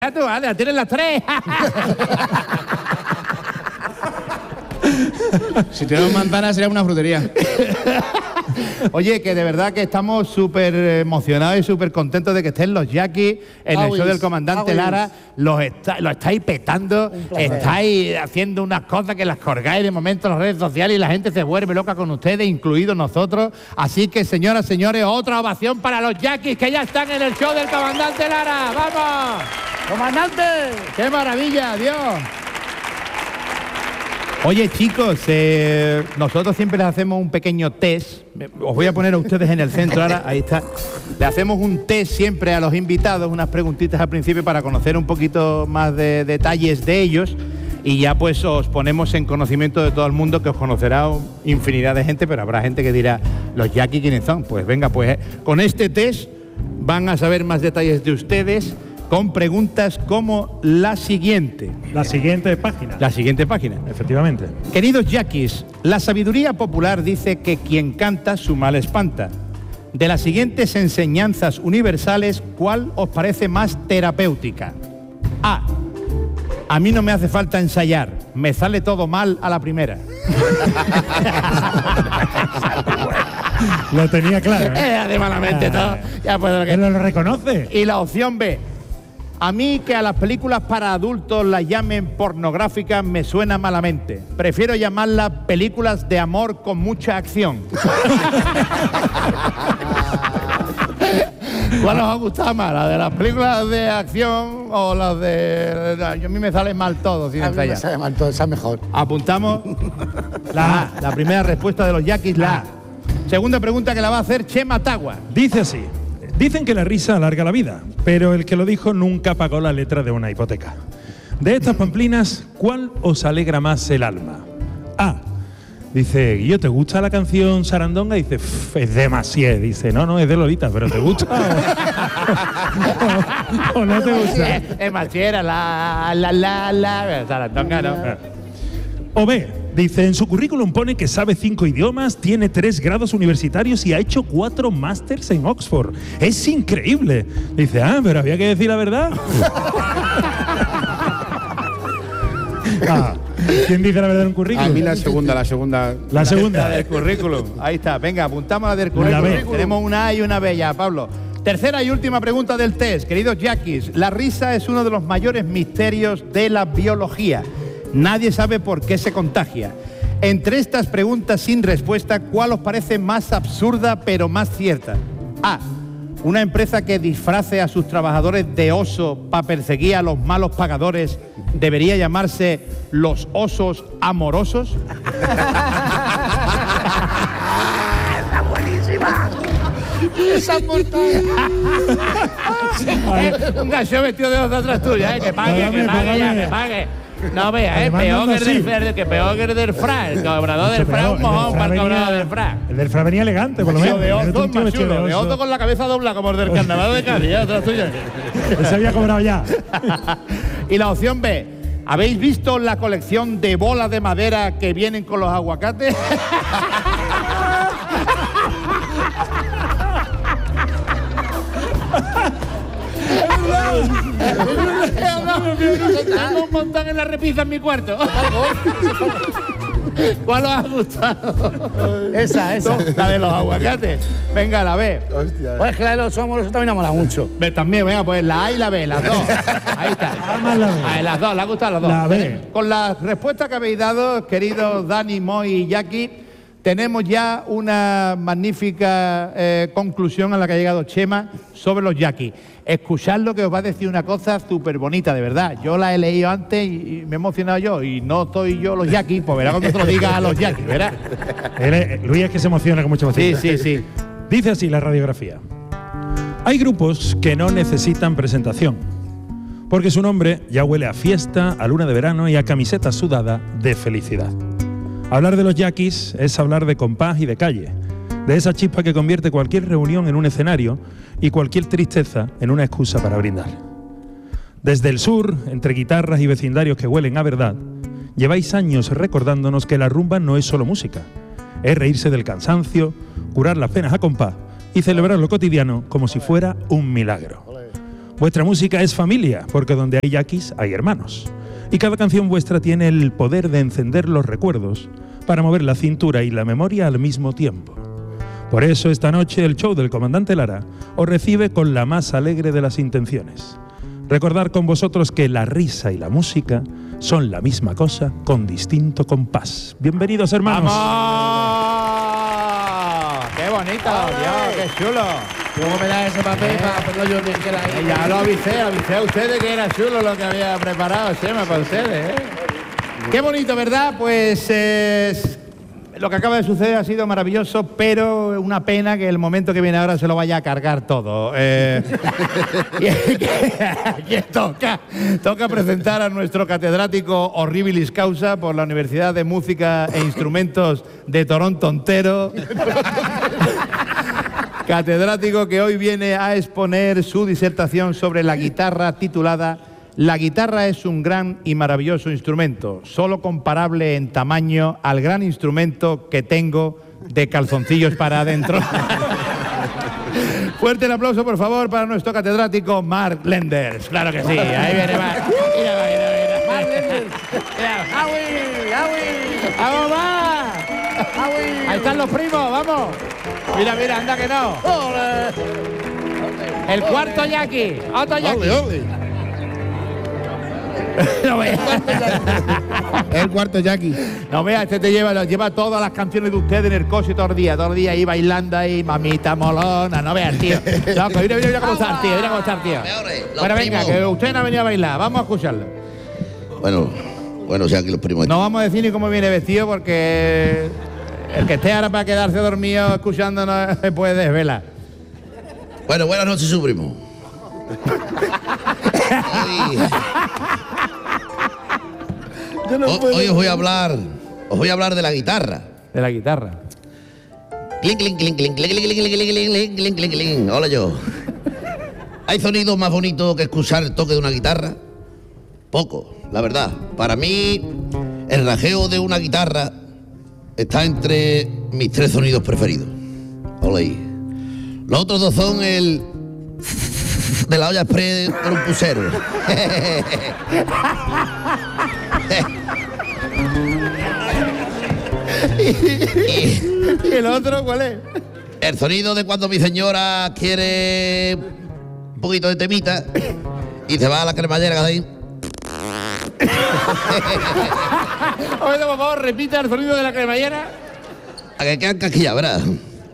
Ya tú, ya tienes las 3. Si tenemos manzanas sería una frutería. Oye, que de verdad que estamos súper emocionados y súper contentos de que estén los Yaquis en el show del comandante Lara. Lo estáis petando, estáis haciendo unas cosas que las colgáis de momento en las redes sociales y la gente se vuelve loca con ustedes, incluidos nosotros. Así que, señoras, señores, otra ovación para los Yaquis que ya están en el show del comandante Lara. ¡Vamos! ¡Comandante! ¡Qué maravilla, Dios! Oye, chicos, nosotros siempre les hacemos un pequeño test. Os voy a poner a ustedes en el centro ahora, ahí está. Le hacemos un test siempre a los invitados, unas preguntitas al principio para conocer un poquito más de detalles de ellos. Y ya pues os ponemos en conocimiento de todo el mundo, que os conocerá infinidad de gente, pero habrá gente que dirá, ¿los Yaquis quiénes son? Pues venga, pues con este test van a saber más detalles de ustedes, con preguntas como la siguiente. La siguiente página. La siguiente página. Efectivamente. Queridos Yaquis, la sabiduría popular dice que quien canta su mal espanta. De las siguientes enseñanzas universales, ¿cuál os parece más terapéutica? A mí no me hace falta ensayar, me sale todo mal a la primera. Lo tenía claro. De malamente todo. Ya pues, Él lo reconoce. Y la opción B. A mí que a las películas para adultos las llamen pornográficas me suena malamente. Prefiero llamarlas películas de amor con mucha acción. ¿Cuál os ha gustado más? ¿La de las películas de acción o las de...? A mí me sale mal todo sin ensayar. Me sale mal todo, esa mejor. Apuntamos la A. La primera respuesta de los Yaquis, la A. Segunda pregunta que la va a hacer Chema Tagua. Dice así. Dicen que la risa alarga la vida, pero el que lo dijo nunca pagó la letra de una hipoteca. De estas pamplinas, ¿cuál os alegra más el alma? A. Dice, Guillo, ¿te gusta la canción Sarandonga? Dice, es demasiado. Dice, no, es de Lolita, pero ¿te gusta? ¿O no te gusta? Es machera, la Sarandonga, ¿no? O B. Dice, en su currículum pone que sabe 5 idiomas, tiene 3 grados universitarios y ha hecho 4 másters en Oxford. ¡Es increíble! Dice, pero había que decir la verdad. ¿Quién dice la verdad en un currículum? A mí la segunda. La segunda. La del currículum. Ahí está. Venga, apuntamos la del currículum. Tenemos una A y una B ya, Pablo. Tercera y última pregunta del test. Queridos Yaquis, la risa es uno de los mayores misterios de la biología. Nadie sabe por qué se contagia. Entre estas preguntas sin respuesta, ¿cuál os parece más absurda pero más cierta? A. Una empresa que disfrace a sus trabajadores de oso para perseguir a los malos pagadores debería llamarse los osos amorosos. Está buenísima. Esa mortal. Un gallo vestido de oso atrás tuya, que pague, que pague. No veas, peor que el del FRA. El cobrador del FRA es un mojón para el cobrador del FRA. El del FRA venía elegante, por lo menos. De oso con la cabeza dobla, como el del carnaval de Cádiz, otra tuya. Se había cobrado ya. Y la opción B. ¿Habéis visto la colección de bolas de madera que vienen con los aguacates? Tengo un montón en la repisa en mi cuarto. ¿Cuál os ha gustado? Esa. La de los aguacates. Venga, la B. Hostia. Pues que la de los amorosos también me mola mucho. También, venga, pues la A y la B, las dos. Ahí está. Las dos, le han gustado las dos. La B. Con la respuesta que habéis dado, queridos Dani, Moy y Jackie, tenemos ya una magnífica conclusión a la que ha llegado Chema sobre los Yaquis. Escuchadlo, que os va a decir una cosa súper bonita, de verdad. Yo la he leído antes y me he emocionado yo, y no estoy yo los Yaquis, pues verá cuando te lo diga a los Yaquis, ¿verdad? Luis es que se emociona con mucha emoción. Sí. Dice así la radiografía. Hay grupos que no necesitan presentación, porque su nombre ya huele a fiesta, a luna de verano y a camiseta sudada de felicidad. Hablar de los Yaquis es hablar de compás y de calle, de esa chispa que convierte cualquier reunión en un escenario y cualquier tristeza en una excusa para brindar. Desde el sur, entre guitarras y vecindarios que huelen a verdad, lleváis años recordándonos que la rumba no es solo música, es reírse del cansancio, curar las penas a compás y celebrar lo cotidiano como si fuera un milagro. Vuestra música es familia, porque donde hay yaquis hay hermanos. Y cada canción vuestra tiene el poder de encender los recuerdos para mover la cintura y la memoria al mismo tiempo. Por eso esta noche el show del Comandante Lara os recibe con la más alegre de las intenciones. Recordar con vosotros que la risa y la música son la misma cosa con distinto compás. Bienvenidos, hermanos. ¡Vamos! ¡Qué bonito! Dios, ¡qué chulo! ¿Cómo me da ese papel para hacerlo yo que quiera ahí? Ya lo avisé a ustedes que era chulo lo que había preparado, Chema, para ustedes, ¿eh? Qué bonito, ¿verdad? Pues lo que acaba de suceder ha sido maravilloso, pero una pena que el momento que viene ahora se lo vaya a cargar todo. Que toca presentar a nuestro catedrático Horribilis Causa por la Universidad de Música e Instrumentos de Toronto, Ontario. Catedrático que hoy viene a exponer su disertación sobre la guitarra titulada La guitarra es un gran y maravilloso instrumento, solo comparable en tamaño al gran instrumento que tengo de calzoncillos para adentro. Fuerte el aplauso, por favor, para nuestro catedrático Mark Lenders. Claro que sí, ahí viene Mark. Mira. Mark Lenders. ¡Vamos, Mark! Ahí están los primos, vamos. Mira, anda que no. El cuarto yaqui. Otro yaqui. No veas. El cuarto Jackie. No veas, este te lleva todas las canciones de ustedes en el coche todo el día ahí bailando ahí, mamita molona, no veas, tío. Loco, mira cómo está el tío, Bueno, venga, que usted no ha venido a bailar, vamos a escucharlo. Bueno, Jackie, los primos. No vamos a decir ni cómo viene vestido porque el que esté ahora para quedarse dormido escuchándonos se puede desvelar. Bueno, buenas noches, su primo. Hoy os voy a hablar de la guitarra. De la guitarra. Clink, clink, clink, clink, clink, clink, clink, clink, clink, clink, clink, clink. Hola yo. ¿Hay sonidos más bonitos que escuchar el toque de una guitarra? Poco, la verdad. Para mí, el rajeo de una guitarra está entre mis 3 sonidos preferidos. Hola ahí. Los otros 2 son el de la olla express por un pusero. ¿Y el otro cuál es? El sonido de cuando mi señora quiere un poquito de temita y se va a la cremallera de ahí. Oye, por favor, repita el sonido de la cremallera. A que quedan casquilladas, ¿verdad?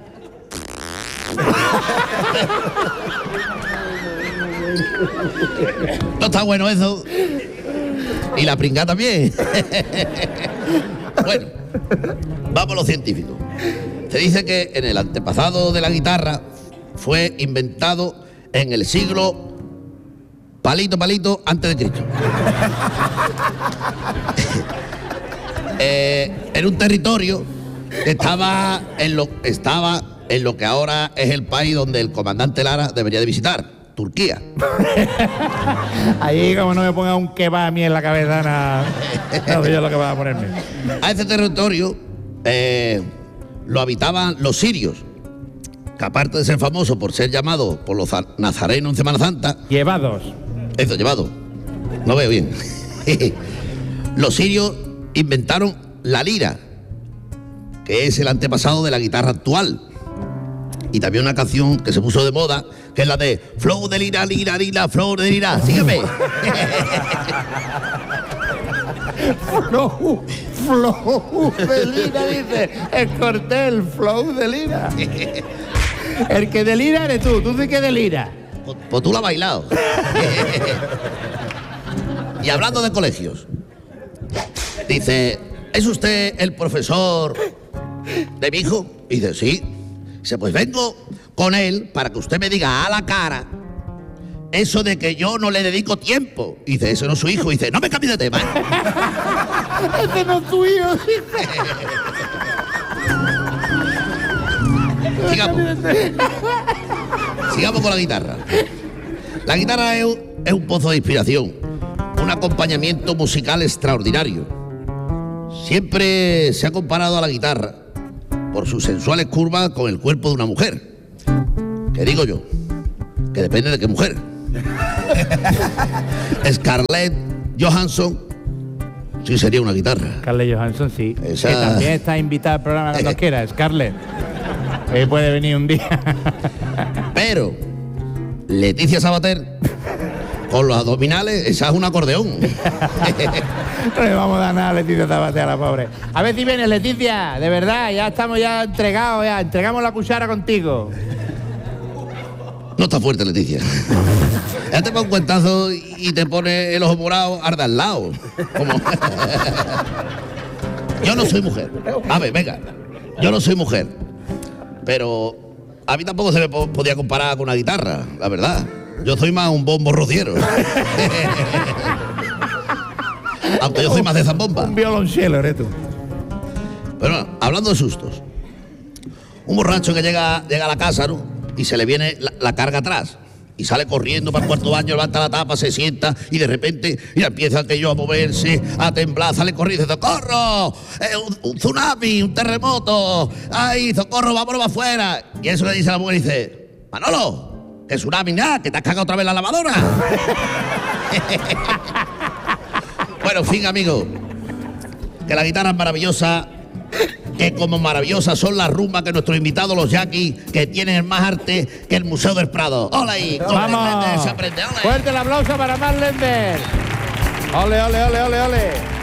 No está bueno eso. Y la pringá también. Bueno, vamos a lo científico. Se dice que en el antepasado de la guitarra fue inventado en el siglo palito antes de Cristo. En un territorio que estaba en lo que ahora es el país donde el comandante Lara debería de visitar, Turquía. Ahí como no me ponga un kebab a mí en la cabeza, no sé yo lo que va a ponerme. A ese territorio lo habitaban los sirios, que aparte de ser famosos por ser llamados por los nazarenos en Semana Santa... Llevados. Eso, llevado. No veo bien. Los sirios inventaron la lira, que es el antepasado de la guitarra actual. Y también una canción que se puso de moda, que es la de Flow de lira, lira, lira, flow de lira. Sígueme. Flow de lira, dice. Escorté el flow de lira. El que delira eres tú sí que delira. Pues tú lo has bailado. Y hablando de colegios, dice, ¿es usted el profesor de mi hijo? Y dice, sí. Dice, pues vengo con él para que usted me diga a la cara eso de que yo no le dedico tiempo. Y dice, eso no es su hijo. Y dice, no me cambie de tema. Ese no es tu hijo. Sigamos con la guitarra. La guitarra es un pozo de inspiración, un acompañamiento musical extraordinario. Siempre se ha comparado a la guitarra por sus sensuales curvas con el cuerpo de una mujer. ¿Qué digo yo? Que depende de qué mujer. Scarlett Johansson sí sería una guitarra. Scarlett Johansson, sí. Esa- Que también está invitada al programa cuando quiera, Scarlett. Puede venir un día. Pero Leticia Sabater, con los abdominales, esa es un acordeón. No le vamos a dar nada a Leticia Sabater, a la pobre. A ver si viene, Leticia, de verdad, ya estamos ya entregados, ya entregamos la cuchara contigo. No está fuerte, Leticia. Ya te pone un cuentazo y te pone el ojo morado arda al lado. Como... Yo no soy mujer. A ver, venga. Yo no soy mujer. Pero a mí tampoco se me podía comparar con una guitarra, la verdad. Yo soy más un bombo rociero. Aunque yo soy más de zambomba. Un violonchelo, eres tú. Pero bueno, hablando de sustos. Un borracho que llega a la casa, ¿no? Y se le viene la carga atrás. Y sale corriendo para el cuarto baño, levanta la tapa, se sienta y de repente ya empieza aquello a moverse, a temblar, sale corriendo y dice, ¡socorro! Un tsunami, un terremoto. ¡Ay, socorro, vámonos para afuera! Y eso le dice a la mujer y dice, Manolo, que tsunami nada, que te has cagado otra vez la lavadora. Bueno, en fin, amigos, que la guitarra es maravillosa, que como maravillosas son las rumbas que nuestros invitados, los yaquis, que tienen más arte que el Museo del Prado. ¡Hola ahí! Con ¡Vamos! se aprende, ¡ole! Fuerte el aplauso para Mark Lender. ¡Ole, ole, ole, ole, ole!